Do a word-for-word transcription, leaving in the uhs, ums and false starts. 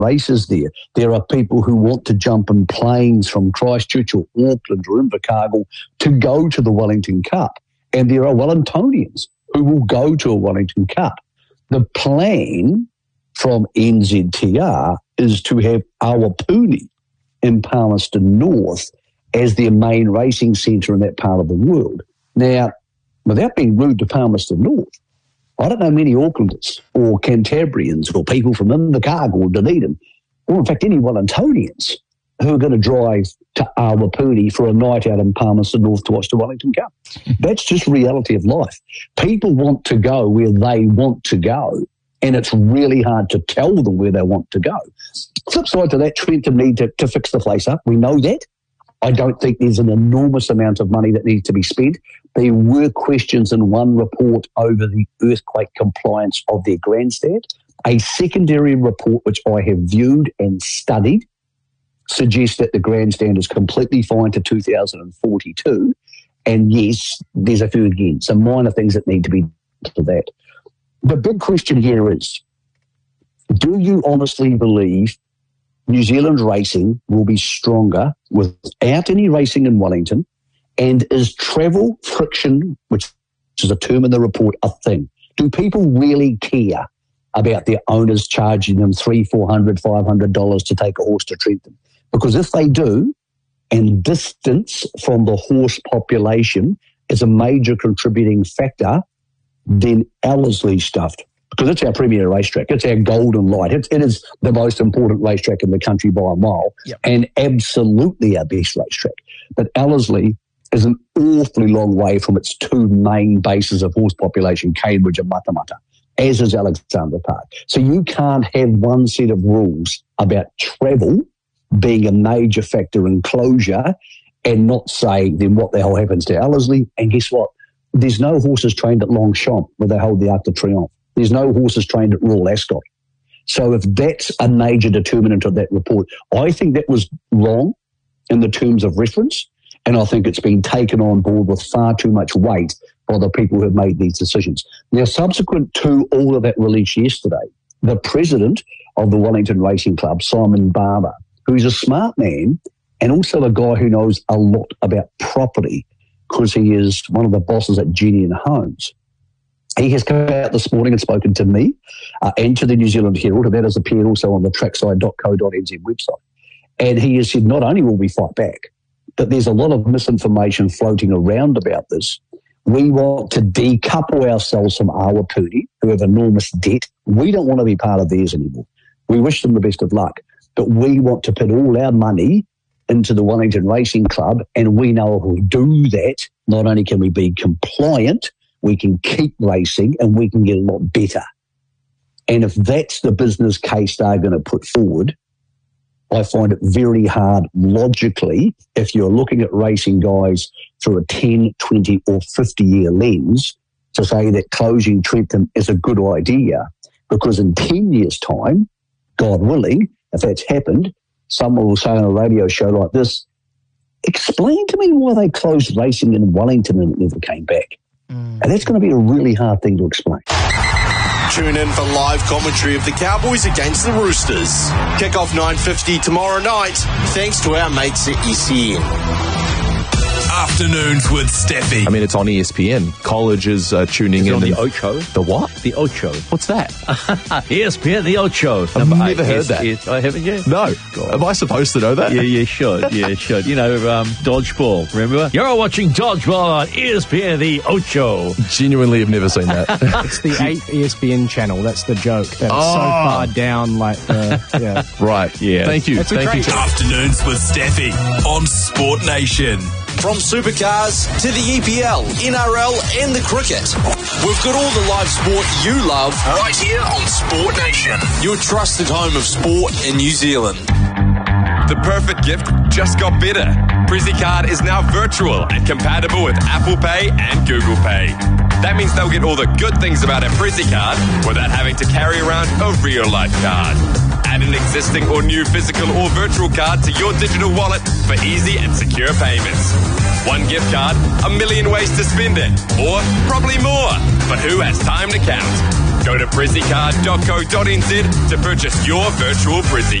races there. There are people who want to jump in planes from Christchurch or Auckland or Invercargill to go to the Wellington Cup. And there are Wellingtonians who will go to a Wellington Cup. The plan from N Z T R is to have Awapuni in Palmerston North as their main racing centre in that part of the world. Now, without being rude to Palmerston North, I don't know many Aucklanders or Cantabrians or people from Invercargill or Dunedin, or in fact any Wellingtonians who are going to drive to Awapuni for a night out in Palmerston North to watch the Wellington Cup. That's just reality of life. People want to go where they want to go, and it's really hard to tell them where they want to go. Flip side to that, Trentham need to, to fix the place up. We know that. I don't think there's an enormous amount of money that needs to be spent. There were questions in one report over the earthquake compliance of their grandstand. A secondary report, which I have viewed and studied, suggests that the grandstand is completely fine to two thousand forty-two. And yes, there's a few, again, some minor things that need to be done for that. The big question here is, do you honestly believe New Zealand racing will be stronger without any racing in Wellington? And is travel friction, which is a term in the report, a thing? Do people really care about their owners charging them three, four hundred, five hundred dollars to take a horse to Trentham? Because if they do, and distance from the horse population is a major contributing factor, then Ellerslie stuffed. Because it's our premier racetrack. It's our golden light. It's, it is the most important racetrack in the country by a mile, yep. And absolutely our best racetrack. But Ellerslie is an awfully long way from its two main bases of horse population, Cambridge and Matamata, as is Alexandra Park. So you can't have one set of rules about travel being a major factor in closure and not say, then what the hell happens to Ellerslie? And guess what? There's no horses trained at Longchamp where they hold the Arc de Triomphe. There's no horses trained at Royal Ascot. So if that's a major determinant of that report, I think that was wrong in the terms of reference, and I think it's been taken on board with far too much weight by the people who have made these decisions. Now, subsequent to all of that release yesterday, the president of the Wellington Racing Club, Simon Barber, who's a smart man and also a guy who knows a lot about property because he is one of the bosses at Genian Homes, he has come out this morning and spoken to me uh, and to the New Zealand Herald, and that has appeared also on the trackside dot co dot n z website. And he has said not only will we fight back, but there's a lot of misinformation floating around about this. We want to decouple ourselves from Awapuni, who have enormous debt. We don't want to be part of theirs anymore. We wish them the best of luck, but we want to put all our money into the Wellington Racing Club, and we know if we do that, not only can we be compliant, we can keep racing and we can get a lot better. And if that's the business case they're going to put forward, I find it very hard logically, if you're looking at racing guys through a ten, twenty or fifty year lens, to say that closing Trentham is a good idea, because in ten years' time, God willing, if that's happened, someone will say on a radio show like this, explain to me why they closed racing in Wellington and it never came back. Mm. And that's going to be a really hard thing to explain. Tune in for live commentary of the Cowboys against the Roosters. Kick-off nine fifty tomorrow night, thanks to our mates at E C N. Afternoons with Steffi. I mean, it's on E S P N. College is uh, tuning it's in. on the Ocho. The what? The Ocho. What's that? E S P N, the Ocho. I've Number never eight. heard yes, that. Yes. Oh, haven't you? No. God. Am I supposed to know that? Yeah, you should. Yeah, you should. You know, um, Dodgeball, remember? You're watching Dodgeball on E S P N, the Ocho. Genuinely have never seen that. It's the eighth E S P N channel. That's the joke. That's oh. so far down, like the, yeah. Right. Yeah. Thank you. That's Thank great you. Afternoons with Steffi on Sport Nation. From supercars to the E P L, N R L and the cricket. We've got all the live sport you love right here on Sport Nation. Your trusted home of sport in New Zealand. The perfect gift just got better. PrezzyCard is now virtual and compatible with Apple Pay and Google Pay. That means they'll get all the good things about a PrezzyCard without having to carry around a real-life card. Add an existing or new physical or virtual card to your digital wallet for easy and secure payments. One gift card, a million ways to spend it, or probably more, but who has time to count? Go to Brizzy card dot co dot n z to purchase your virtual Brizzy